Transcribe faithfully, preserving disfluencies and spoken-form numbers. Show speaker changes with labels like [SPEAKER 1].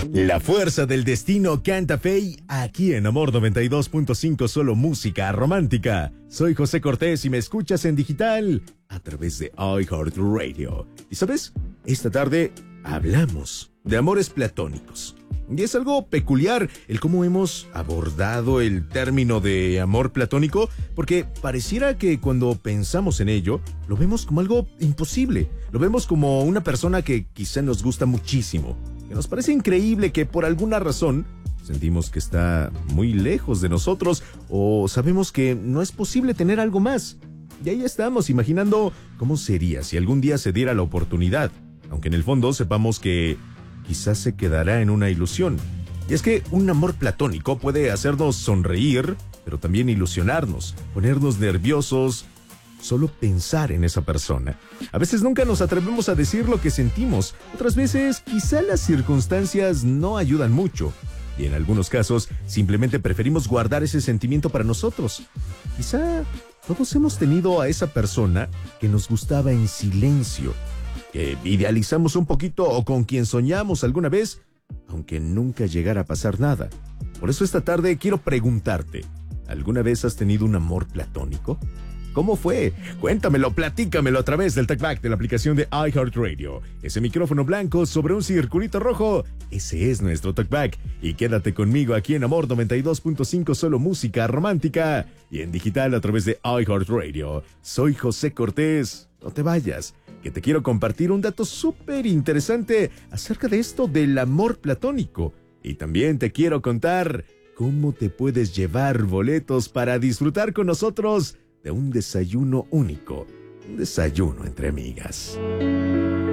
[SPEAKER 1] La fuerza del destino canta Fey aquí en Amor noventa y dos punto cinco, solo música romántica. Soy José Cortés y me escuchas en digital a través de iHeartRadio. ¿Y sabes? Esta tarde hablamos de amores platónicos. Y es algo peculiar el cómo hemos abordado el término de amor platónico, porque pareciera que cuando pensamos en ello, lo vemos como algo imposible. Lo vemos como una persona que quizá nos gusta muchísimo, que nos parece increíble, que por alguna razón sentimos que está muy lejos de nosotros o sabemos que no es posible tener algo más. Y ahí estamos imaginando cómo sería si algún día se diera la oportunidad, aunque en el fondo sepamos que quizás se quedará en una ilusión. Y es que un amor platónico puede hacernos sonreír, pero también ilusionarnos, ponernos nerviosos, solo pensar en esa persona. A veces nunca nos atrevemos a decir lo que sentimos, otras veces quizá las circunstancias no ayudan mucho. Y en algunos casos simplemente preferimos guardar ese sentimiento para nosotros. Quizá todos hemos tenido a esa persona que nos gustaba en silencio, que idealizamos un poquito o con quien soñamos alguna vez, aunque nunca llegara a pasar nada. Por eso esta tarde quiero preguntarte, ¿alguna vez has tenido un amor platónico? ¿Cómo fue? Cuéntamelo, platícamelo a través del talkback de la aplicación de iHeartRadio. Ese micrófono blanco sobre un circulito rojo, ese es nuestro talkback. Y quédate conmigo aquí en Amor noventa y dos punto cinco, solo música romántica, y en digital a través de iHeartRadio. Soy José Cortés. No te vayas, que te quiero compartir un dato súper interesante acerca de esto del amor platónico. Y también te quiero contar cómo te puedes llevar boletos para disfrutar con nosotros de un desayuno único, un desayuno entre amigas.